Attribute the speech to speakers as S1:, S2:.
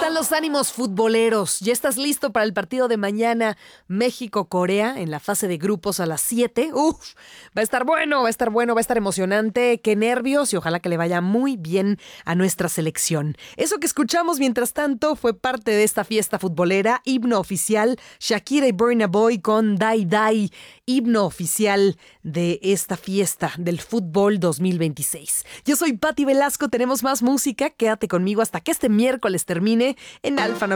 S1: están los ánimos futboleros? ¿Ya estás listo para el partido de mañana México-Corea en la fase de grupos a las 7? Uf, va a estar bueno, va a estar bueno, va a estar emocionante. Qué nervios y ojalá que le vaya muy bien a nuestra selección. Eso que escuchamos mientras tanto fue parte de esta fiesta futbolera, himno oficial, Shakira y Burna Boy con Dai Dai, himno oficial de esta fiesta del fútbol 2026. Yo soy Patti Velasco, tenemos más música, quédate conmigo hasta que este miércoles termine en Alfa